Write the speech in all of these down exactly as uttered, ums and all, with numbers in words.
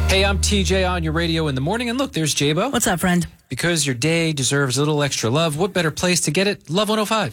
Hey, I'm T J on your radio in the morning. And look, there's J-Bo. What's up, friend? Because your day deserves a little extra love, what better place to get it? Love one oh five.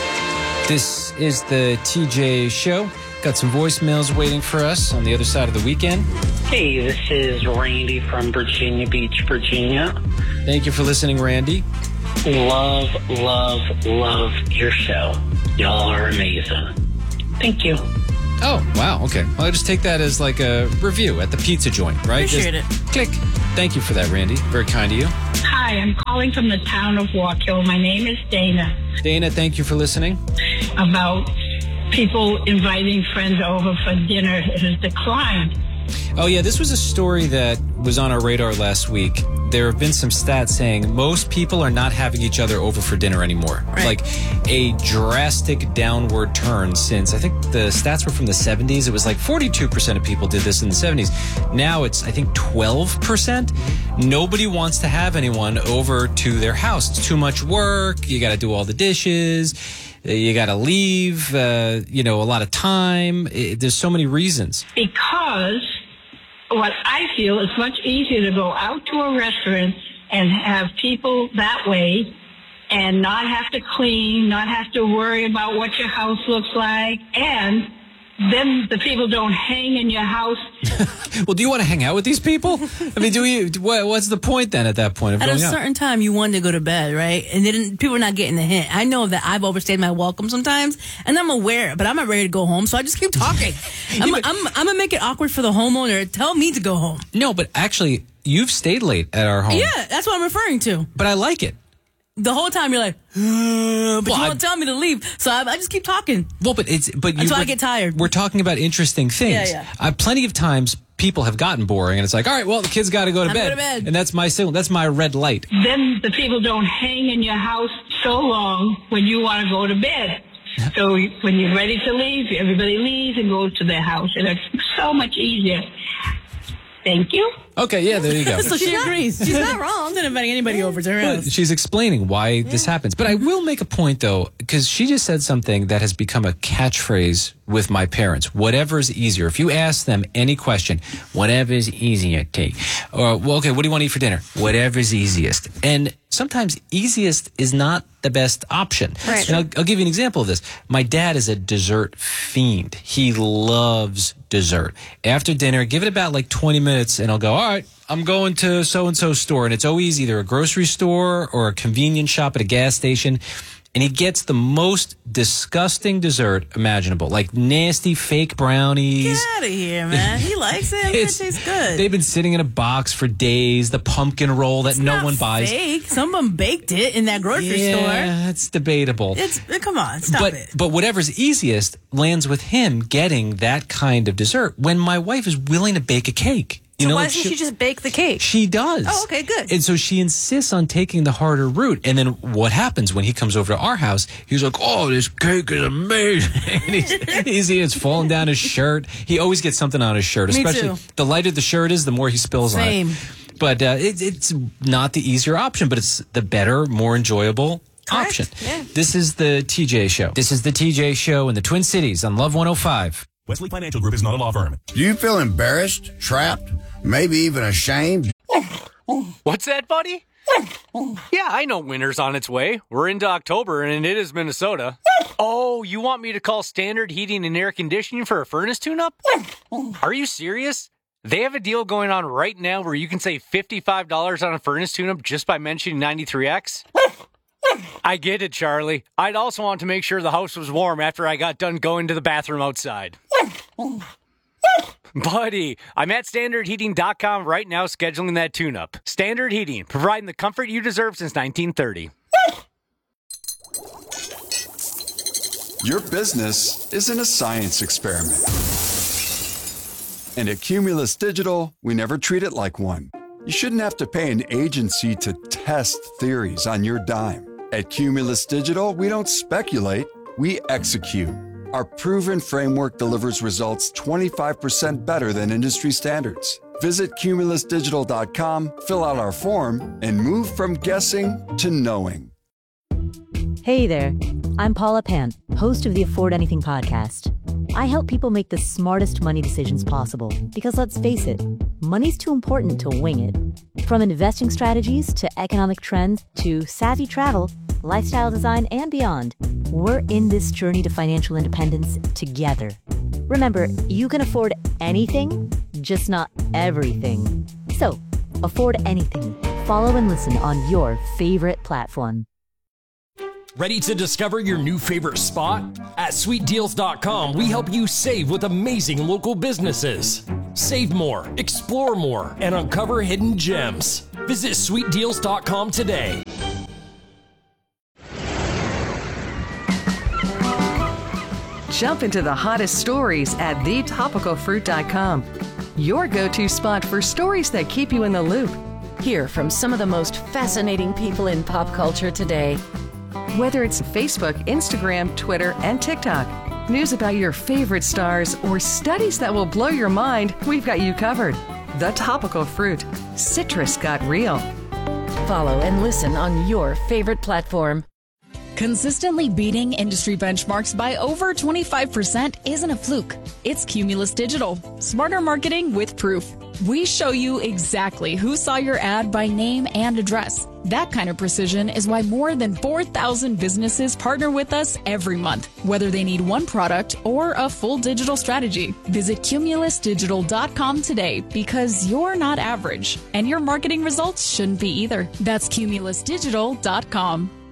This is the T J Show. Got some voicemails waiting for us on the other side of the weekend. Hey, this is Randy from Virginia Beach, Virginia. Thank you for listening, Randy. Love, love, love your show. Y'all are amazing. Thank you. Oh, wow. Okay. Well, I'll just take that as like a review at the pizza joint, right? Appreciate just it. Click. Thank you for that, Randy. Very kind of you. Hi, I'm calling from the town of Waukegan. My name is Dana. Dana, thank you for listening. About people inviting friends over for dinner has declined. Oh, yeah. This was a story that was on our radar last week. There have been some stats saying most people are not having each other over for dinner anymore. Right. Like a drastic downward turn since, I think the stats were from the seventies. It was like forty-two percent of people did this in the seventies. Now it's, I think, twelve percent. Nobody wants to have anyone over to their house. It's too much work. You got to do all the dishes. You got to leave, uh, you know, a lot of time. It, there's so many reasons. Because what I feel is much easier to go out to a restaurant and have people that way and not have to clean, not have to worry about what your house looks like, and then the people don't hang in your house. Well, do you want to hang out with these people? I mean, do you? What, what's the point then at that point of At a going out? certain time, you wanted to go to bed, right? And then people are not getting the hint. I know that I've overstayed my welcome sometimes, and I'm aware, but I'm not ready to go home, so I just keep talking. I'm, Yeah, but- I'm, I'm going to make it awkward for the homeowner. Tell me to go home. No, but actually, you've stayed late at our home. Yeah, that's what I'm referring to. But I like it. The whole time you're like, uh, but Well, you I- won't tell me to leave, so I, I just keep talking. Well, but it's but you, Until I we're- get tired. We're talking about interesting things. Yeah, yeah. Uh, plenty of times people have gotten boring, and it's like, all right, well, the kids got to go to Time to bed, go to bed. and that's my signal. That's my red light. Then the people don't hang in your house so long when you want to go to bed. So when you're ready to leave, everybody leaves and goes to their house, and it's so much easier. Thank you. Okay, yeah, there you go. So she agrees. She's not wrong. She's not inviting anybody over to her Well, house. she's explaining why this happens. But I will make a point, though, because she just said something that has become a catchphrase with my parents. Whatever's easier. If you ask them any question, whatever's easier, Kate. Or, well, okay, what do you want to eat for dinner? Whatever's easiest. And sometimes easiest is not the best option. Right. And I'll, I'll give you an example of this. My dad is a dessert fiend. He loves dessert. After dinner, give it about like twenty minutes, and I'll go, all right, I'm going to so-and-so store. And it's always either a grocery store or a convenience shop at a gas station. And he gets the most disgusting dessert imaginable, like nasty fake brownies. Get out of here, man. He likes it. It It's- tastes good. They've been sitting in a box for days. The pumpkin roll that It's no not one buys. Fake. Someone baked it in that grocery store. Yeah, it's debatable. It's come on, stop but it. but whatever's easiest lands with him getting that kind of dessert when my wife is willing to bake a cake. You So know, why like doesn't she just bake the cake? She does. Oh, okay, good. And so she insists on taking the harder route. And then what happens when he comes over to our house? He's like, "Oh, this cake is amazing." And he's, he's it's falling down his shirt. He always gets something on his shirt, Me especially too. the lighter the shirt is, the more he spills Same. on it. But uh, it, it's not the easier option, but it's the better, more enjoyable Correct. option. Yeah. This is the T J Show. This is the T J Show in the Twin Cities on Love one oh five. Wesley Financial Group is not a law firm. Do you feel embarrassed, trapped, maybe even ashamed? What's that, buddy? Yeah, I know winter's on its way. We're into October, and it is Minnesota. Oh, you want me to call Standard Heating and Air Conditioning for a furnace tune-up? Are you serious? They have a deal going on right now where you can save fifty-five dollars on a furnace tune-up just by mentioning ninety-three X. I get it, Charlie. I'd also want to make sure the house was warm after I got done going to the bathroom outside. Buddy, I'm at standard heating dot com right now scheduling that tune-up. Standard Heating, providing the comfort you deserve since nineteen thirty. Your business isn't a science experiment. And at Cumulus Digital, we never treat it like one. You shouldn't have to pay an agency to test theories on your dime. At Cumulus Digital, we don't speculate, we execute. Our proven framework delivers results twenty-five percent better than industry standards. Visit cumulus digital dot com, fill out our form, and move from guessing to knowing. Hey there, I'm Paula Pant, host of the Afford Anything podcast. I help people make the smartest money decisions possible because let's face it, money's too important to wing it. From investing strategies to economic trends to savvy travel, lifestyle design, and beyond, we're in this journey to financial independence together. Remember, you can afford anything, just not everything. So, afford anything. Follow and listen on your favorite platform. Ready to discover your new favorite spot? At sweet deals dot com, we help you save with amazing local businesses. Save more, explore more, and uncover hidden gems. Visit sweet deals dot com today. Jump into the hottest stories at the topical fruit dot com. Your go-to spot for stories that keep you in the loop. Hear from some of the most fascinating people in pop culture today. Whether it's Facebook, Instagram, Twitter, and TikTok, news about your favorite stars, or studies that will blow your mind, we've got you covered. The Topical Fruit. Citrus got real. Follow and listen on your favorite platform. Consistently beating industry benchmarks by over twenty-five percent isn't a fluke. It's Cumulus Digital. Smarter marketing with proof. We show you exactly who saw your ad by name and address. That kind of precision is why more than four thousand businesses partner with us every month, whether they need one product or a full digital strategy. Visit cumulus digital dot com today because you're not average, and your marketing results shouldn't be either. That's cumulus digital dot com.